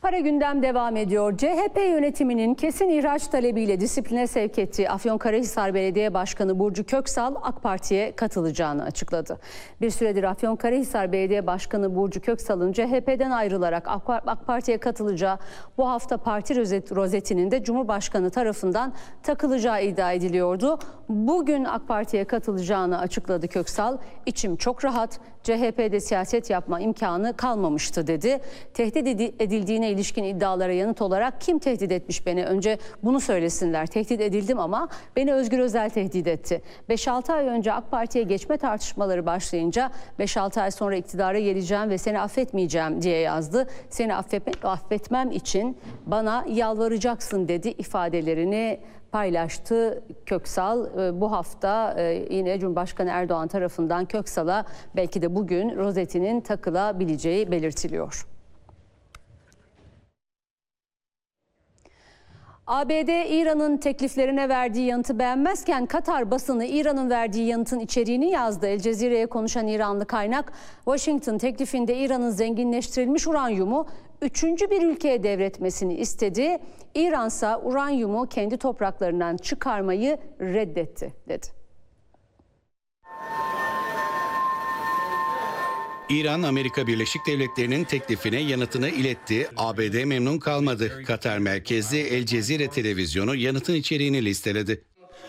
Kara gündem devam ediyor. CHP yönetiminin kesin ihraç talebiyle disipline sevk ettiği Afyonkarahisar Belediye Başkanı Burcu Köksal AK Parti'ye katılacağını açıkladı. Bir süredir Afyonkarahisar Belediye Başkanı Burcu Köksal'ın CHP'den ayrılarak AK Parti'ye katılacağı, bu hafta parti rozetinin de Cumhurbaşkanı tarafından takılacağı iddia ediliyordu. Bugün AK Parti'ye katılacağını açıkladı Köksal. "İçim çok rahat, CHP'de siyaset yapma imkanı kalmamıştı" dedi. Tehdit edildiğine ilişkin iddialara yanıt olarak "Kim tehdit etmiş beni? Önce bunu söylesinler. Tehdit edildim ama beni Özgür Özel tehdit etti. 5-6 ay önce AK Parti'ye geçme tartışmaları başlayınca 5-6 ay sonra iktidara geleceğim ve seni affetmeyeceğim diye yazdı. Seni affetmem için bana yalvaracaksın" dedi ifadelerini paylaştı Köksal. Bu hafta yine Cumhurbaşkanı Erdoğan tarafından Köksal'a belki de bugün rozetinin takılabileceği belirtiliyor. ABD, İran'ın tekliflerine verdiği yanıtı beğenmezken Katar basını İran'ın verdiği yanıtın içeriğini yazdı. El Cezire'ye konuşan İranlı kaynak, Washington teklifinde İran'ın zenginleştirilmiş uranyumu üçüncü bir ülkeye devretmesini istedi. İran'sa uranyumu kendi topraklarından çıkarmayı reddetti dedi. İran, Amerika Birleşik Devletleri'nin teklifine yanıtını iletti. ABD memnun kalmadı. Katar merkezli El Cezire televizyonu yanıtın içeriğini listeledi.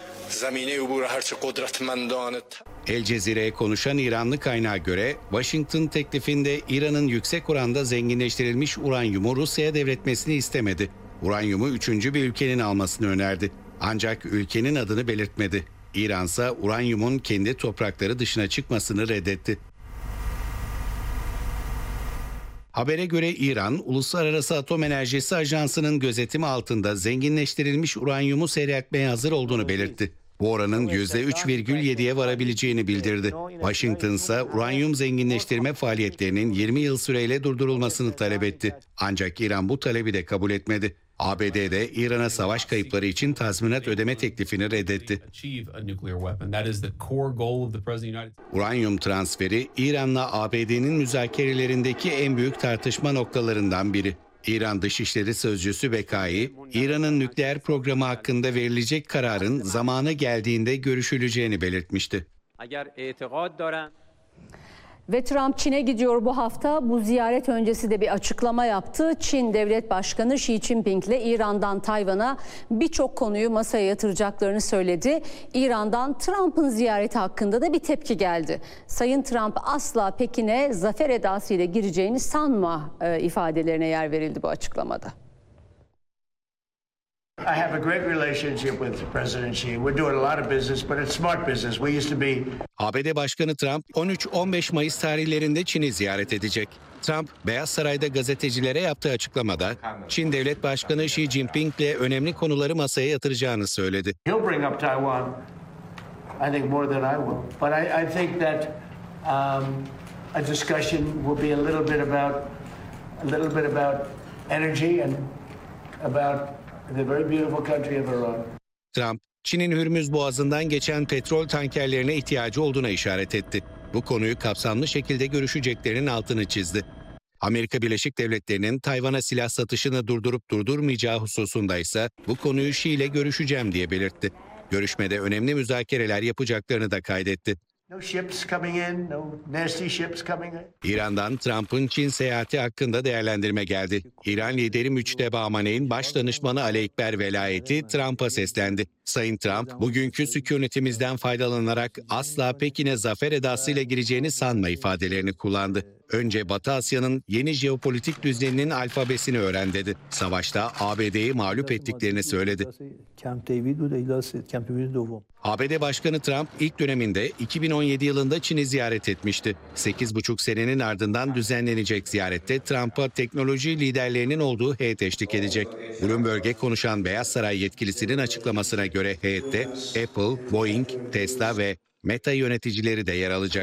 El Cezire'ye konuşan İranlı kaynağa göre Washington teklifinde İran'ın yüksek oranda zenginleştirilmiş uranyumu Rusya'ya devretmesini istemedi. Uranyumu üçüncü bir ülkenin almasını önerdi. Ancak ülkenin adını belirtmedi. İran'sa uranyumun kendi toprakları dışına çıkmasını reddetti. Habere göre İran, Uluslararası Atom Enerjisi Ajansı'nın gözetimi altında zenginleştirilmiş uranyumu seyretmeye hazır olduğunu belirtti. Bu oranın %3,7'ye varabileceğini bildirdi. Washington ise uranyum zenginleştirme faaliyetlerinin 20 yıl süreyle durdurulmasını talep etti. Ancak İran bu talebi de kabul etmedi. ABD'de İran'a savaş kayıpları için tazminat ödeme teklifini reddetti. Uranyum transferi İran'la ABD'nin müzakerelerindeki en büyük tartışma noktalarından biri. İran Dışişleri Sözcüsü Bekai, İran'ın nükleer programı hakkında verilecek kararın zamanı geldiğinde görüşüleceğini belirtmişti. Ve Trump Çin'e gidiyor bu hafta. Bu ziyaret öncesi de bir açıklama yaptı. Çin Devlet Başkanı Xi Jinping ile İran'dan Tayvan'a birçok konuyu masaya yatıracaklarını söyledi. İran'dan Trump'ın ziyareti hakkında da bir tepki geldi. Sayın Trump asla Pekin'e zafer edasıyla gireceğini sanma ifadelerine yer verildi bu açıklamada. I have a great relationship with President Xi. We're doing a lot of business, but it's smart business. We used to be... ABD Başkanı Trump 13-15 Mayıs tarihlerinde Çin'i ziyaret edecek. Trump, Beyaz Saray'da gazetecilere yaptığı açıklamada Çin Devlet Başkanı Xi Jinping ile önemli konuları masaya yatıracağını söyledi. He'll bring up Taiwan, I think more than I will. But I think that a discussion will be a little bit about energy and about the very beautiful country of Iran. Trump, Çin'in Hürmüz Boğazı'ndan geçen petrol tankerlerine ihtiyacı olduğuna işaret etti. Bu konuyu kapsamlı şekilde görüşeceklerinin altını çizdi. Amerika Birleşik Devletleri'nin Tayvan'a silah satışını durdurup durdurmayacağı hususunda ise bu konuyu Xi ile görüşeceğim diye belirtti. Görüşmede önemli müzakereler yapacaklarını da kaydetti. İran'dan Trump'ın Çin seyahati hakkında değerlendirme geldi. İran lideri Müçteba Amane'in baş danışmanı Ali Ekber Velayeti Trump'a seslendi. Sayın Trump, bugünkü sükunetimizden faydalanarak asla Pekin'e zafer edasıyla gireceğini sanma ifadelerini kullandı. Önce Batı Asya'nın yeni jeopolitik düzeninin alfabesini öğren dedi. Savaşta ABD'yi mağlup ettiklerini söyledi. ABD Başkanı Trump ilk döneminde 2017 yılında Çin'i ziyaret etmişti. 8,5 senenin ardından düzenlenecek ziyarette Trump'a teknoloji liderlerinin olduğu heyet eşlik edecek. Bloomberg'e konuşan Beyaz Saray yetkilisinin açıklamasına göre heyette Apple, Boeing, Tesla ve Meta yöneticileri de yer alacak.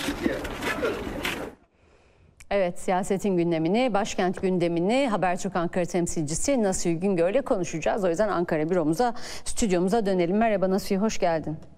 Evet, siyasetin gündemini, başkent gündemini Habertürk Ankara temsilcisi Nasihi Güngör'le konuşacağız. O yüzden Ankara büromuza, stüdyomuza dönelim. Merhaba Nasihi, hoş geldin.